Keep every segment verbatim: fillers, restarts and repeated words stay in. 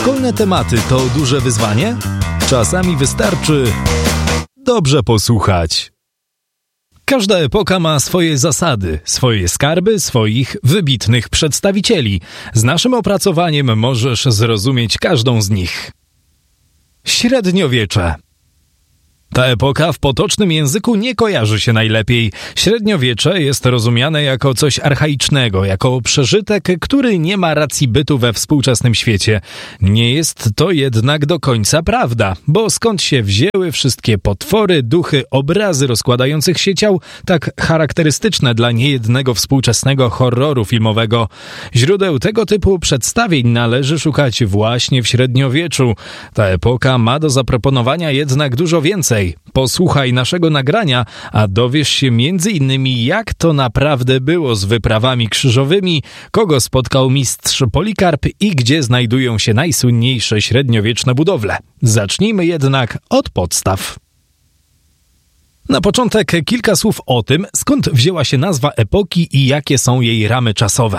Szkolne tematy to duże wyzwanie? Czasami wystarczy dobrze posłuchać. Każda epoka ma swoje zasady, swoje skarby, swoich wybitnych przedstawicieli. Z naszym opracowaniem możesz zrozumieć każdą z nich. Średniowiecze. Ta epoka w potocznym języku nie kojarzy się najlepiej. Średniowiecze jest rozumiane jako coś archaicznego, jako przeżytek, który nie ma racji bytu we współczesnym świecie. Nie jest to jednak do końca prawda, bo skąd się wzięły wszystkie potwory, duchy, obrazy rozkładających się ciał, tak charakterystyczne dla niejednego współczesnego horroru filmowego. Źródeł tego typu przedstawień należy szukać właśnie w średniowieczu. Ta epoka ma do zaproponowania jednak dużo więcej. Posłuchaj naszego nagrania, a dowiesz się między innymi, jak to naprawdę było z wyprawami krzyżowymi, kogo spotkał mistrz Polikarp i gdzie znajdują się najsłynniejsze średniowieczne budowle. Zacznijmy jednak od podstaw. Na początek kilka słów o tym, skąd wzięła się nazwa epoki i jakie są jej ramy czasowe.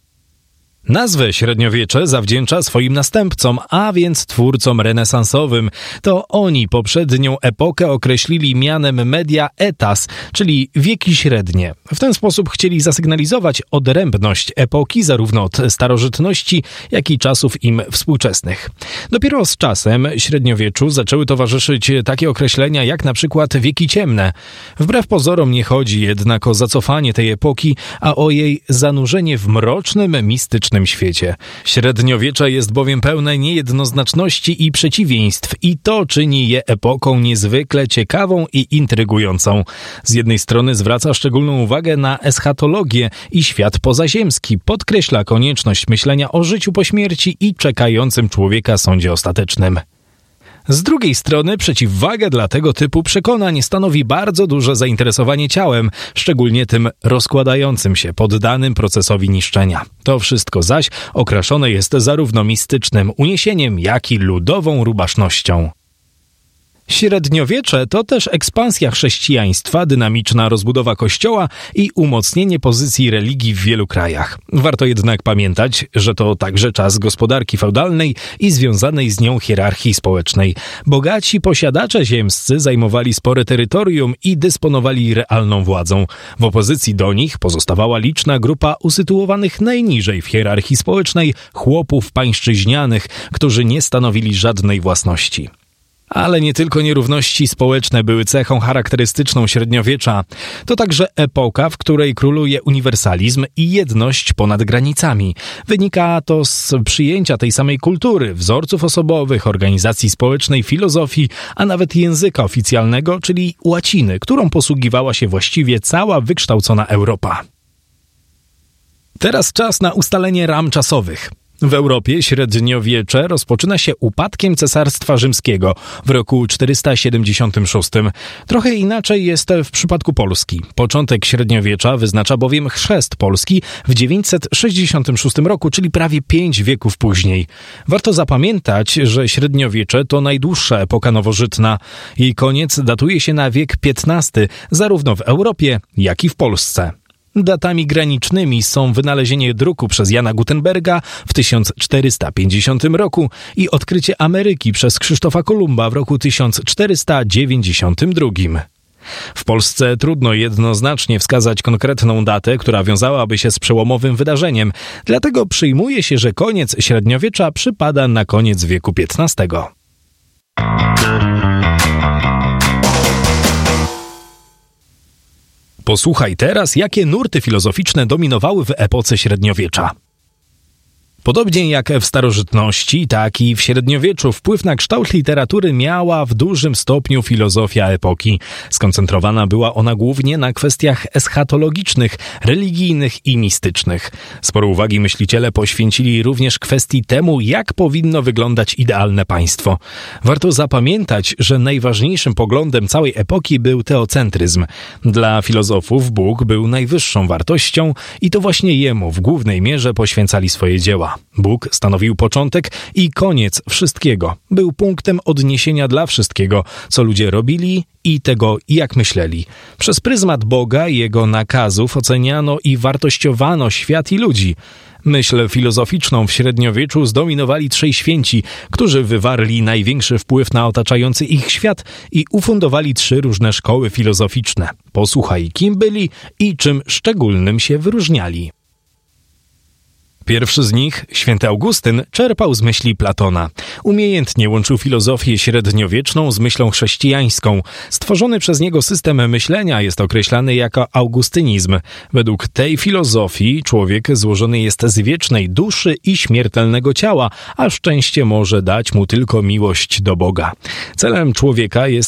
Nazwę średniowiecze zawdzięcza swoim następcom, a więc twórcom renesansowym. To oni poprzednią epokę określili mianem media aetas, czyli wieki średnie. W ten sposób chcieli zasygnalizować odrębność epoki zarówno od starożytności, jak i czasów im współczesnych. Dopiero z czasem średniowieczu zaczęły towarzyszyć takie określenia jak na przykład wieki ciemne. Wbrew pozorom nie chodzi jednak o zacofanie tej epoki, a o jej zanurzenie w mrocznym, mistycznym świecie. Średniowiecze jest bowiem pełne niejednoznaczności i przeciwieństw i to czyni je epoką niezwykle ciekawą i intrygującą. Z jednej strony zwraca szczególną uwagę na eschatologię i świat pozaziemski, podkreśla konieczność myślenia o życiu po śmierci i czekającym człowieka sądzie ostatecznym. Z drugiej strony przeciwwagę dla tego typu przekonań stanowi bardzo duże zainteresowanie ciałem, szczególnie tym rozkładającym się, poddanym procesowi niszczenia. To wszystko zaś okraszone jest zarówno mistycznym uniesieniem, jak i ludową rubasznością. Średniowiecze to też ekspansja chrześcijaństwa, dynamiczna rozbudowa kościoła i umocnienie pozycji religii w wielu krajach. Warto jednak pamiętać, że to także czas gospodarki feudalnej i związanej z nią hierarchii społecznej. Bogaci posiadacze ziemscy zajmowali spore terytorium i dysponowali realną władzą. W opozycji do nich pozostawała liczna grupa usytuowanych najniżej w hierarchii społecznej chłopów pańszczyźnianych, którzy nie stanowili żadnej własności. Ale nie tylko nierówności społeczne były cechą charakterystyczną średniowiecza. To także epoka, w której króluje uniwersalizm i jedność ponad granicami. Wynika to z przyjęcia tej samej kultury, wzorców osobowych, organizacji społecznej, filozofii, a nawet języka oficjalnego, czyli łaciny, którą posługiwała się właściwie cała wykształcona Europa. Teraz czas na ustalenie ram czasowych. W Europie średniowiecze rozpoczyna się upadkiem Cesarstwa Rzymskiego w roku czterysta siedemdziesiątym szóstym. Trochę inaczej jest w przypadku Polski. Początek średniowiecza wyznacza bowiem chrzest Polski w dziewięćset sześćdziesiątym szóstym roku, czyli prawie pięć wieków później. Warto zapamiętać, że średniowiecze to najdłuższa epoka nowożytna. Jej koniec datuje się na wiek piętnasty, zarówno w Europie, jak i w Polsce. Datami granicznymi są wynalezienie druku przez Jana Gutenberga w tysiąc czterysta pięćdziesiątym roku i odkrycie Ameryki przez Krzysztofa Kolumba w roku tysiąc czterysta dziewięćdziesiątym drugim. W Polsce trudno jednoznacznie wskazać konkretną datę, która wiązałaby się z przełomowym wydarzeniem, dlatego przyjmuje się, że koniec średniowiecza przypada na koniec wieku piętnastego. Posłuchaj teraz, jakie nurty filozoficzne dominowały w epoce średniowiecza. Podobnie jak w starożytności, tak i w średniowieczu wpływ na kształt literatury miała w dużym stopniu filozofia epoki. Skoncentrowana była ona głównie na kwestiach eschatologicznych, religijnych i mistycznych. Sporo uwagi myśliciele poświęcili również kwestii temu, jak powinno wyglądać idealne państwo. Warto zapamiętać, że najważniejszym poglądem całej epoki był teocentryzm. Dla filozofów Bóg był najwyższą wartością i to właśnie jemu w głównej mierze poświęcali swoje dzieła. Platona. Bóg stanowił początek i koniec wszystkiego. Był punktem odniesienia dla wszystkiego, co ludzie robili i tego, jak myśleli. Przez pryzmat Boga i jego nakazów oceniano i wartościowano świat i ludzi. Myśl filozoficzną w średniowieczu zdominowali trzej święci, którzy wywarli największy wpływ na otaczający ich świat i ufundowali trzy różne szkoły filozoficzne. Posłuchaj, kim byli i czym szczególnym się wyróżniali. Pierwszy z nich, święty Augustyn, czerpał z myśli Platona. Umiejętnie łączył filozofię średniowieczną z myślą chrześcijańską. Stworzony przez niego system myślenia jest określany jako augustynizm. Według tej filozofii człowiek złożony jest z wiecznej duszy i śmiertelnego ciała, a szczęście może dać mu tylko miłość do Boga. Celem człowieka jest